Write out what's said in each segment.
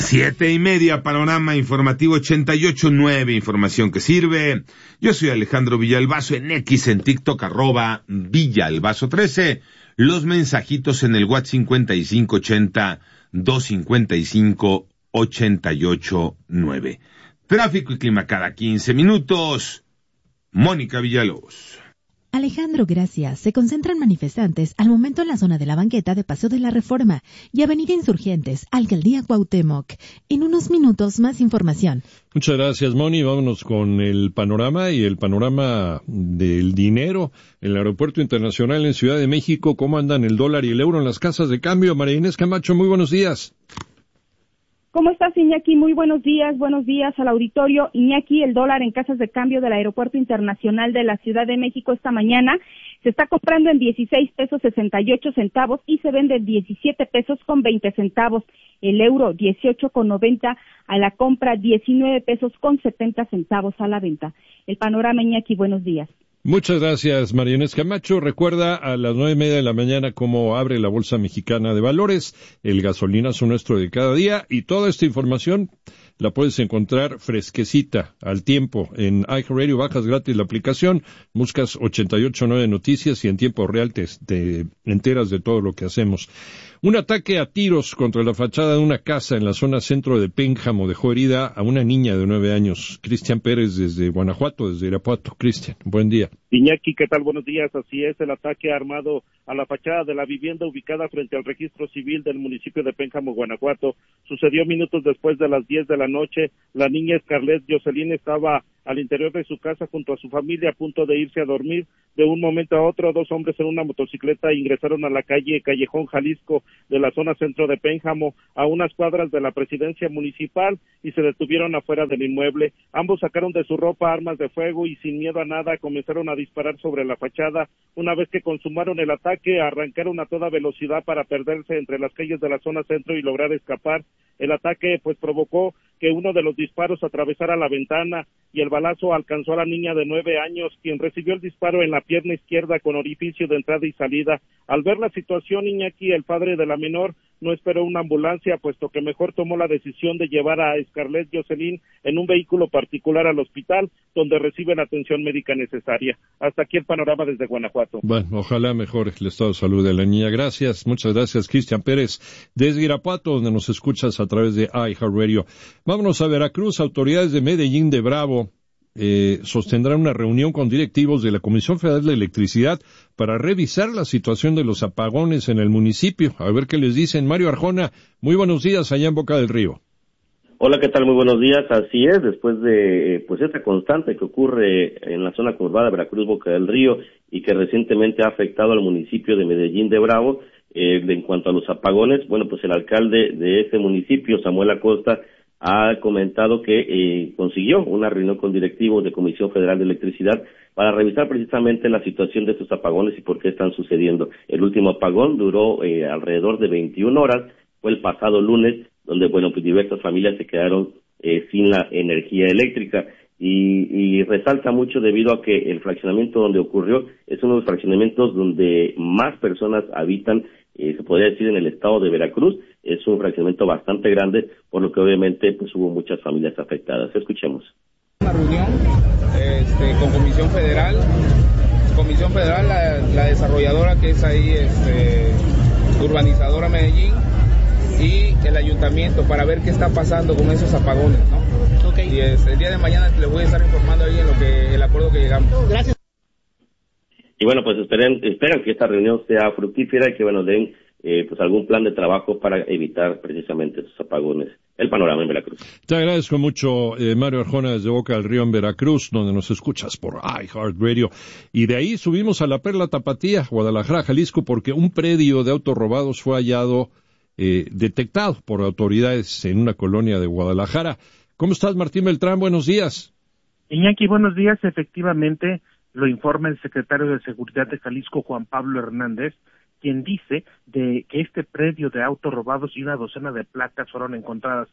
7:30, Panorama Informativo 88.9, información que sirve. Yo soy Alejandro Villalbazo, en X, en TikTok, @Villalbazo13. Los mensajitos en el WhatsApp 5580-255-889. Tráfico y clima cada 15 minutos. Mónica Villalobos. Alejandro, gracias. Se concentran manifestantes al momento en la zona de la banqueta de Paseo de la Reforma y Avenida Insurgentes, Alcaldía Cuauhtémoc. En unos minutos, más información. Muchas gracias, Moni. Vámonos con el panorama y el panorama del dinero en el Aeropuerto Internacional en Ciudad de México. ¿Cómo andan el dólar y el euro en las casas de cambio? María Inés Camacho, muy buenos días. ¿Cómo estás, Iñaki? Muy buenos días al auditorio. Iñaki, el dólar en casas de cambio del Aeropuerto Internacional de la Ciudad de México esta mañana se está comprando en 16 pesos 68 centavos y se vende en 17 pesos con 20 centavos. El euro 18,90 a la compra, 19 pesos con 70 centavos a la venta. El panorama, Iñaki, buenos días. Muchas gracias, María Inés Camacho. Recuerda a las 9:30 de la mañana cómo abre la Bolsa Mexicana de Valores, el gasolinazo nuestro de cada día, y toda esta información la puedes encontrar fresquecita, al tiempo, en iHeartRadio. Bajas gratis la aplicación, buscas 88.9 Noticias y en tiempo real te enteras de todo lo que hacemos. Un ataque a tiros contra la fachada de una casa en la zona centro de Pénjamo dejó herida a una niña de 9 años. Cristian Pérez desde Guanajuato, desde Irapuato. Cristian, buen día. Iñaki, ¿qué tal? Buenos días. Así es, el ataque armado a la fachada de la vivienda ubicada frente al registro civil del municipio de Pénjamo, Guanajuato, sucedió minutos después de las 10 de la noche. La niña Scarlett Jocelyn estaba al interior de su casa junto a su familia a punto de irse a dormir. De un momento a otro, dos hombres en una motocicleta ingresaron a la calle Callejón Jalisco de la zona centro de Pénjamo, a unas cuadras de la presidencia municipal, y se detuvieron afuera del inmueble. Ambos sacaron de su ropa armas de fuego y sin miedo a nada comenzaron a disparar sobre la fachada. Una vez que consumaron el ataque, arrancaron a toda velocidad para perderse entre las calles de la zona centro y lograr escapar. El ataque pues provocó que uno de los disparos atravesara la ventana y el balazo alcanzó a la niña de 9 años, quien recibió el disparo en la pierna izquierda con orificio de entrada y salida. Al ver la situación, Iñaki, el padre de la menor, no esperó una ambulancia, puesto que mejor tomó la decisión de llevar a Scarlett Jocelyn en un vehículo particular al hospital, donde recibe la atención médica necesaria. Hasta aquí el panorama desde Guanajuato. Bueno, ojalá mejore el estado de salud de la niña. Gracias, muchas gracias, Cristian Pérez, desde Irapuato, donde nos escuchas a través de iHeartRadio. Vámonos a Veracruz. Autoridades de Medellín de Bravo sostendrán una reunión con directivos de la Comisión Federal de Electricidad para revisar la situación de los apagones en el municipio. A ver qué les dicen. Mario Arjona, muy buenos días allá en Boca del Río. Hola, ¿qué tal? Muy buenos días. Así es, después de esta constante que ocurre en la zona conurbada de Veracruz, Boca del Río, y que recientemente ha afectado al municipio de Medellín de Bravo, en cuanto a los apagones, bueno, pues el alcalde de ese municipio, Samuel Acosta, ha comentado que consiguió una reunión con directivos de Comisión Federal de Electricidad para revisar precisamente la situación de estos apagones y por qué están sucediendo. El último apagón duró alrededor de 21 horas, fue el pasado lunes, donde, bueno, pues diversas familias se quedaron sin la energía eléctrica. Y resalta mucho debido a que el fraccionamiento donde ocurrió es uno de los fraccionamientos donde más personas habitan, se podría decir, en el estado de Veracruz. Es un fraccionamiento bastante grande, por lo que obviamente pues hubo muchas familias afectadas. Escuchemos. Una reunión con Comisión Federal, la desarrolladora que es ahí, Urbanizadora Medellín, y el ayuntamiento, para ver qué está pasando con esos apagones, ¿no? Okay. Y el día de mañana les voy a estar informando ahí en lo que el acuerdo que llegamos. Gracias. Y bueno, pues esperan que esta reunión sea fructífera y que, bueno, den pues algún plan de trabajo para evitar precisamente esos apagones. El panorama en Veracruz. Te agradezco mucho, Mario Arjona, desde Boca del Río en Veracruz, donde nos escuchas por iHeartRadio. Y de ahí subimos a la Perla Tapatía, Guadalajara, Jalisco, porque un predio de autos robados fue hallado, detectado por autoridades en una colonia de Guadalajara. ¿Cómo estás, Martín Beltrán? Buenos días. Iñaki, buenos días. Efectivamente, lo informa el secretario de Seguridad de Jalisco, Juan Pablo Hernández, quien dice de que este predio de autos robados y una docena de placas fueron encontradas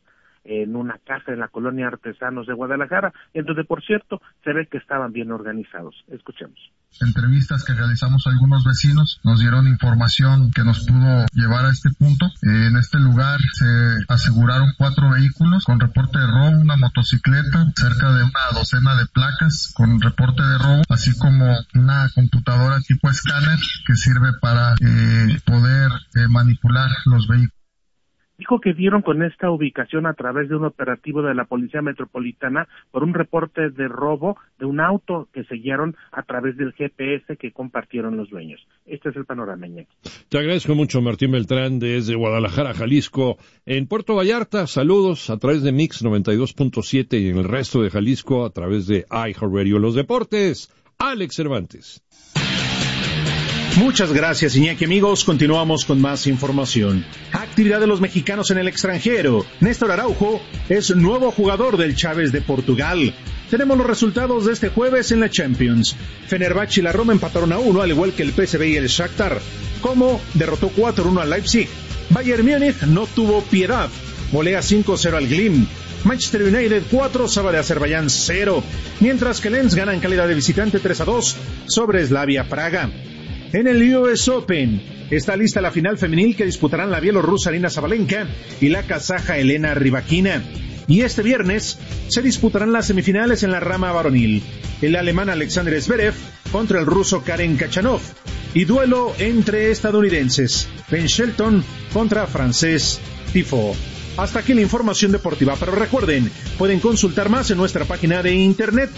en una casa en la colonia Artesanos de Guadalajara, en donde, por cierto, se ve que estaban bien organizados. Escuchemos. Entrevistas que realizamos a algunos vecinos nos dieron información que nos pudo llevar a este punto. En este lugar se aseguraron 4 vehículos con reporte de robo, una motocicleta, cerca de una docena de placas con reporte de robo, así como una computadora tipo escáner que sirve para poder manipular los vehículos. Dijo que dieron con esta ubicación a través de un operativo de la Policía Metropolitana por un reporte de robo de un auto que siguieron a través del GPS que compartieron los dueños. Este es el panorama, Iñaki. Te agradezco mucho, Martín Beltrán, desde Guadalajara, Jalisco. En Puerto Vallarta, saludos a través de Mix 92.7 y en el resto de Jalisco a través de iHeartRadio. Los deportes, Alex Cervantes. Muchas gracias, Iñaki. Amigos, continuamos con más información. Actividad de los mexicanos en el extranjero. Néstor Araujo es nuevo jugador del Chávez de Portugal. Tenemos los resultados de este jueves en la Champions. Fenerbahce y la Roma empataron a 1, al igual que el PSV y el Shakhtar. Como derrotó 4-1 al Leipzig. Bayern Múnich no tuvo piedad. Golea 5-0 al Glimt. Manchester United 4, Saba de Azerbaiyán 0. Mientras que Lens gana en calidad de visitante 3-2 sobre Slavia Praga. En el US Open está lista la final femenil que disputarán la bielorrusa Arina Sabalenka y la kazaja Elena Rybakina. Y este viernes se disputarán las semifinales en la rama varonil. El alemán Alexander Zverev contra el ruso Karen Khachanov. Y duelo entre estadounidenses. Ben Shelton contra francés Tifo. Hasta aquí la información deportiva, pero recuerden, pueden consultar más en nuestra página de internet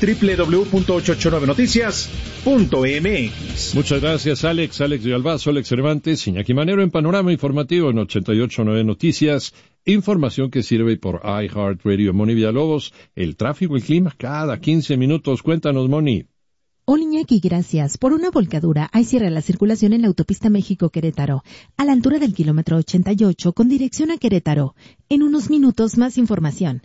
www.889noticias.mx. Muchas gracias, Alex Villalbazo, Alex Cervantes, Iñaki Manero en Panorama Informativo en 88.9 Noticias. Información que sirve por iHeartRadio. Moni Villalobos, el tráfico y el clima cada 15 minutos. Cuéntanos, Moni. Hola, Iñaki, gracias. Por una volcadura hay cierre a la circulación en la autopista México-Querétaro, a la altura del kilómetro 88 con dirección a Querétaro. En unos minutos más información.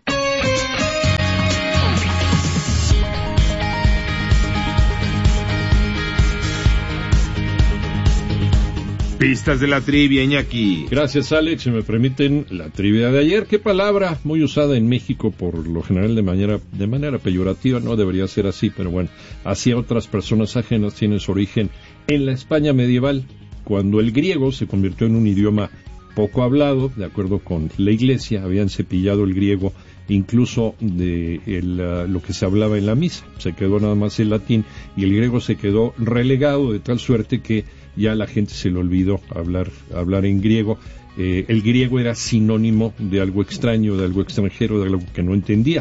Pistas de la trivia, Iñaki. Gracias, Alex. Si me permiten, la trivia de ayer. ¿Qué palabra muy usada en México por lo general de manera peyorativa? No debería ser así, pero bueno, hacia otras personas ajenas tiene su origen en la España medieval, cuando el griego se convirtió en un idioma poco hablado, de acuerdo con la Iglesia. Habían cepillado el griego incluso de lo que se hablaba en la misa. Se quedó nada más el latín y el griego se quedó relegado de tal suerte que ya la gente se le olvidó hablar en griego. El griego era sinónimo de algo extraño, de algo extranjero, de algo que no entendía.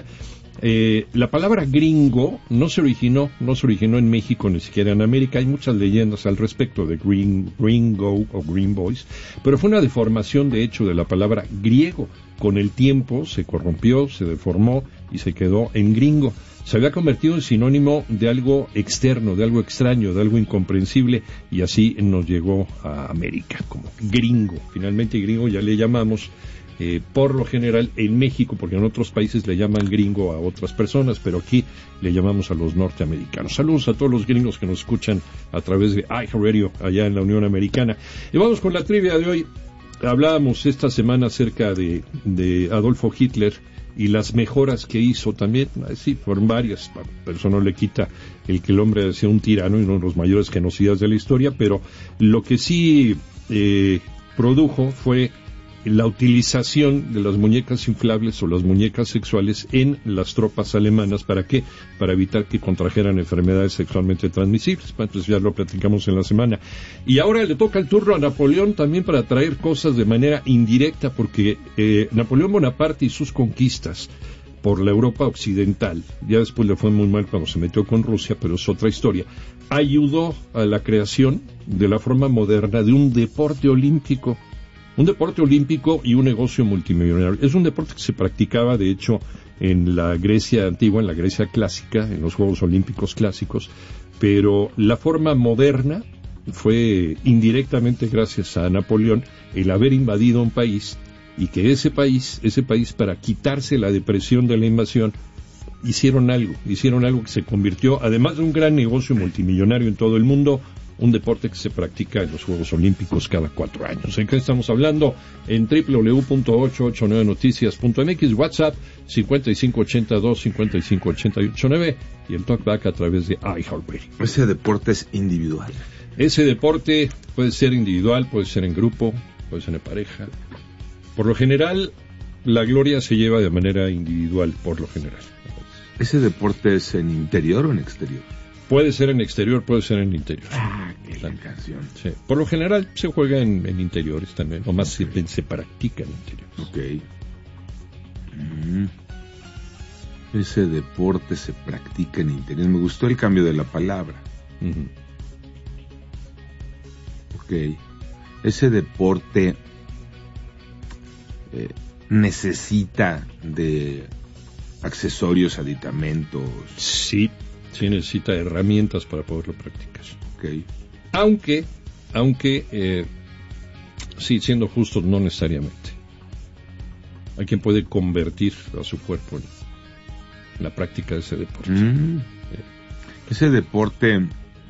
La palabra gringo no se originó en México, ni siquiera en América. Hay muchas leyendas al respecto de gringo o green boys, pero fue una deformación de hecho de la palabra griego. Con el tiempo se corrompió, se deformó y se quedó en gringo. Se había convertido en sinónimo de algo externo, de algo extraño, de algo incomprensible, y así nos llegó a América como gringo. Finalmente gringo ya le llamamos por lo general en México, porque en otros países le llaman gringo a otras personas, pero aquí le llamamos a los norteamericanos. Saludos a todos los gringos que nos escuchan a través de iHeartRadio allá en la Unión Americana. Y vamos con la trivia de hoy. Hablábamos esta semana acerca de Adolfo Hitler y las mejoras que hizo también. Sí, fueron varias, pero eso no le quita el que el hombre sea un tirano y uno de los mayores genocidas de la historia, pero lo que sí produjo fue la utilización de las muñecas inflables o las muñecas sexuales en las tropas alemanas. ¿Para qué? Para evitar que contrajeran enfermedades sexualmente transmisibles. Entonces ya lo platicamos en la semana. Y ahora le toca el turno a Napoleón también para traer cosas de manera indirecta, porque Napoleón Bonaparte y sus conquistas por la Europa occidental, ya después le fue muy mal cuando se metió con Rusia, pero es otra historia, ayudó a la creación de la forma moderna de un deporte olímpico. Un deporte olímpico y un negocio multimillonario. Es un deporte que se practicaba, de hecho, en la Grecia antigua, en la Grecia clásica, en los Juegos Olímpicos clásicos, pero la forma moderna fue indirectamente gracias a Napoleón el haber invadido un país, y que ese país para quitarse la depresión de la invasión, hicieron algo que se convirtió, además de un gran negocio multimillonario en todo el mundo, un deporte que se practica en los Juegos Olímpicos cada 4 años. ¿En qué estamos hablando? En www.889noticias.mx, WhatsApp 5582-558889 y el talkback a través de iHeartRadio. Ese deporte es individual. Ese deporte puede ser individual, puede ser en grupo, puede ser en pareja. Por lo general, la gloria se lleva de manera individual, por lo general. ¿Ese deporte es en interior o en exterior? Puede ser en exterior, puede ser en interior. Qué canción. Sí. Por lo general se juega en interiores también, o más se practica en interiores. Ok. Ese deporte se practica en interiores. Me gustó el cambio de la palabra. Ok. Ese deporte necesita de accesorios, aditamentos. Sí necesita herramientas para poderlo practicar. Okay. Aunque sí, siendo justos, no necesariamente. Hay quien puede convertir a su cuerpo en la práctica de ese deporte. Ese deporte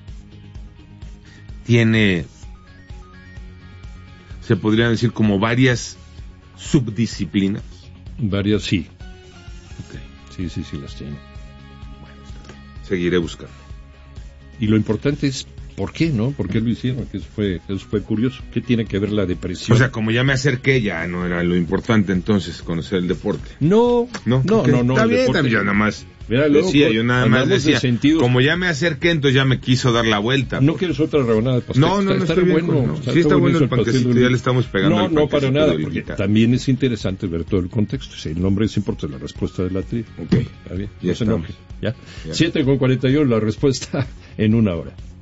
tiene, se podría decir, como varias subdisciplinas. Varias, sí. Okay. Sí, las tiene. Seguiré buscando. Y lo importante es, ¿por qué, no? ¿Por qué lo hicieron? Que eso fue curioso. ¿Qué tiene que ver la depresión? O sea, como ya me acerqué, ya no era lo importante entonces conocer el deporte. No. Está bien, yo nada más decía, como ya me acerqué, entonces ya me quiso dar la vuelta. ¿No quieres otra rebanada de pastel? No, está bueno. Sí está bueno el panquecito, ya le estamos pegando. No, para nada, porque también es interesante ver todo el contexto. Si el nombre es importante, la respuesta de la trivia. Ok. Está bien, ya se enoje. ¿Ya? 7:41, la respuesta en 1 hora.